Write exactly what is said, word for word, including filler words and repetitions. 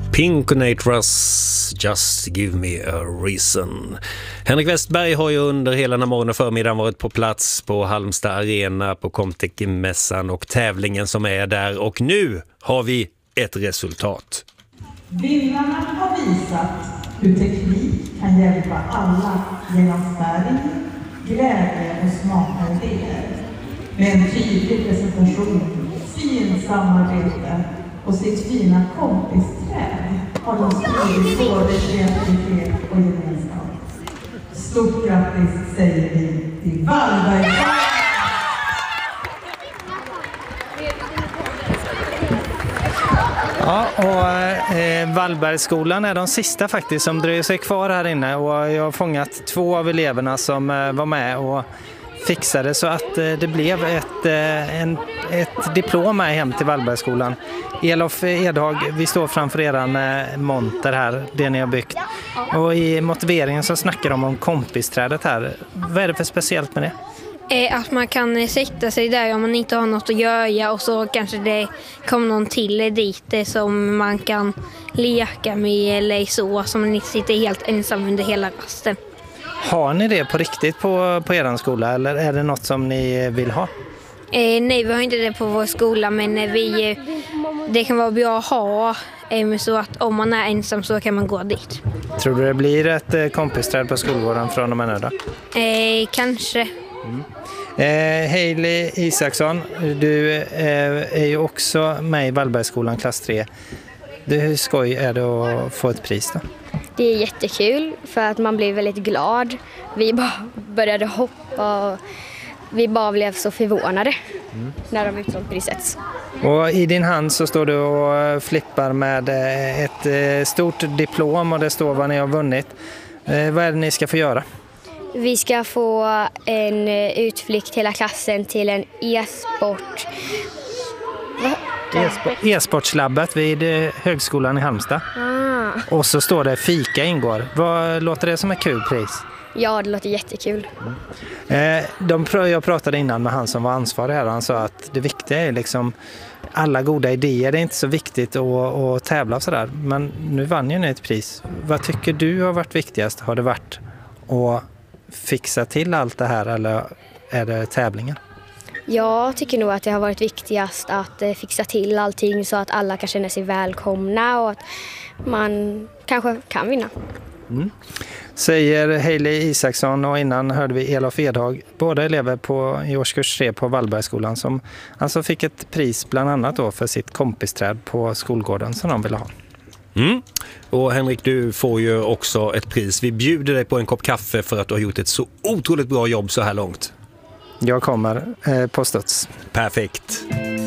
Pink och Nate Russ, Just Give Me a Reason. Henrik Westberg har ju under hela den här morgonen och förmiddagen varit på plats på Halmstad Arena, på Comtech-mässan och tävlingen som är där. Och nu har vi ett resultat. Vinnarna har visat hur teknik kan hjälpa alla genom färg, glädje och smarta idéer. Med en tydlig presentation, fin samarbete och sitt fina kompisträd har de skrivit både kreativitet och gemenskap. Stort grattis säger vi till Wallberg. Ja, och eh, Wallbergsskolan är de sista faktiskt som dröjer sig kvar här inne, och jag har fångat två av eleverna som eh, var med och fixade så att eh, det blev ett, eh, en, ett diplom med hem till Wallbergsskolan. Elof Edhag, vi står framför eran eh, monter här, det ni har byggt. Och i motiveringen så snackar de om kompisträdet här. Vad är det för speciellt med det? Att man kan sätta sig där om man inte har något att göra, och så kanske det kommer någon till dit som man kan leka med eller så, som man inte sitter helt ensam under hela rasten. Har ni det på riktigt på, på er skola, eller är det något som ni vill ha? Eh, nej, vi har inte det på vår skola, men vi, det kan vara bra att ha, eh, så att om man är ensam så kan man gå dit. Tror du det blir ett eh, kompisträd på skolgården från och med nu då? Eh, kanske. Mm. Eh, Hailey Isaksson, du eh, är ju också med i Wallbergsskolan klass tre. Du, hur skoj är det att få ett pris då? Det är jättekul för att man blir väldigt glad. Vi bara började hoppa och vi bara blev så förvånade mm. när de utsåg priset. Och i din hand så står du och flippar med ett stort diplom och det står vad ni har vunnit. Eh, vad är det ni ska få göra? Vi ska få en utflykt hela klassen till en e-sport. E-sportslabbet vid högskolan i Halmstad. Ah. Och så står det fika ingår. Vad låter det som ett kul pris? Ja, det låter jättekul. Mm. Eh, de, jag pratade innan med han som var ansvarig här och han sa att det viktiga är liksom alla goda idéer. Det är inte så viktigt att, att tävla och sådär. Men nu vann ju ni ett pris. Vad tycker du har varit viktigast? Har det varit att fixa till allt det här eller är det tävlingen? Jag tycker nog att det har varit viktigast att fixa till allting så att alla kan känna sig välkomna och att man kanske kan vinna. Mm. Säger Hailey Isaksson, och innan hörde vi Elof Edhag, båda elever på, i årskurs tre på Wallbergsskolan som alltså fick ett pris bland annat då för sitt kompisträd på skolgården som de ville ha. Mm. Och Henrik, du får ju också ett pris. Vi bjuder dig på en kopp kaffe för att du har gjort ett så otroligt bra jobb så här långt. Jag kommer eh, på studs. Perfekt.